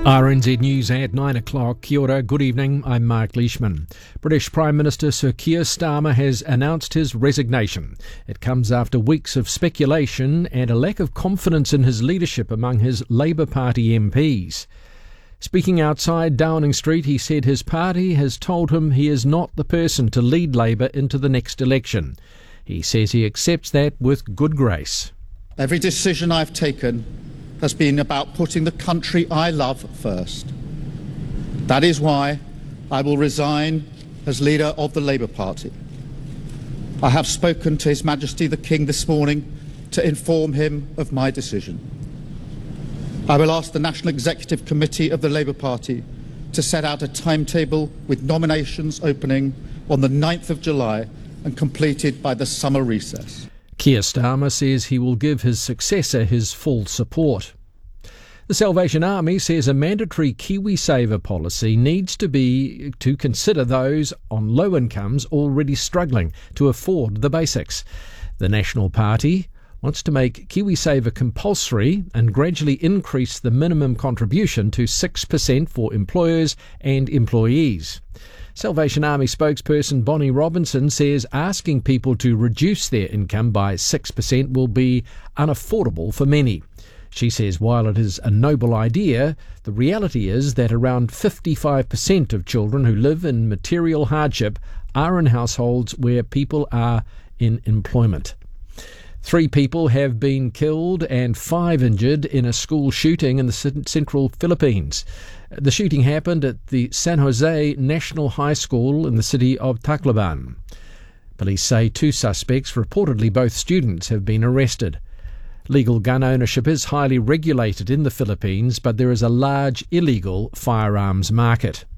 RNZ News at 9 o'clock. Kia ora, good evening, I'm Mark Leishman. British Prime Minister Sir Keir Starmer has announced his resignation. It comes after weeks of speculation and a lack of confidence in his leadership among his Labour Party MPs. Speaking outside Downing Street, he said his party has told him he is not the person to lead Labour into the next election. He says he accepts that with good grace. Every decision I've taken has been about putting the country I love first. That is why I will resign as leader of the Labour Party. I have spoken to His Majesty the King this morning to inform him of my decision. I will ask the National Executive Committee of the Labour Party to set out a timetable with nominations opening on the 9th of July and completed by the summer recess. Keir Starmer says he will give his successor his full support. The Salvation Army says a mandatory KiwiSaver policy needs to consider those on low incomes already struggling to afford the basics. The National Party wants to make KiwiSaver compulsory and gradually increase the minimum contribution to 6% for employers and employees. Salvation Army spokesperson Bonnie Robinson says asking people to reduce their income by 6% will be unaffordable for many. She says while it is a noble idea, the reality is that around 55% of children who live in material hardship are in households where people are in employment. 3 people have been killed and 5 injured in a school shooting in the central Philippines. The shooting happened at the San Jose National High School in the city of Tacloban. Police say 2 suspects, reportedly both students, have been arrested. Legal gun ownership is highly regulated in the Philippines, but there is a large illegal firearms market.